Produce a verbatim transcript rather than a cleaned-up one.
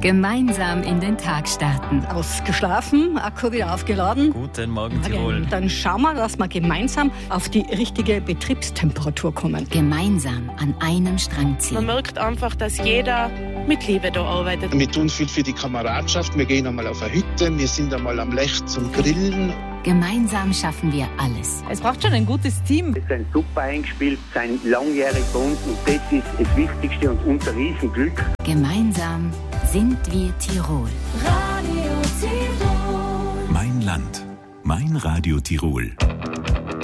Gemeinsam in den Tag starten. Ausgeschlafen, Akku wieder aufgeladen. Guten Morgen, Tirol. Dann schauen wir, dass wir gemeinsam auf die richtige Betriebstemperatur kommen. Gemeinsam an einem Strang ziehen. Man merkt einfach, dass jeder mit Liebe da arbeitet. Wir tun viel für die Kameradschaft. Wir gehen einmal auf eine Hütte, wir sind einmal am Lech zum Grillen. Gemeinsam schaffen wir alles. Es braucht schon ein gutes Team. Wir sind super eingespielt, sind langjährig bei uns und das ist das Wichtigste und unser Riesenglück. Gemeinsam sind wir Tirol. Radio Tirol. Mein Land, mein Radio Tirol.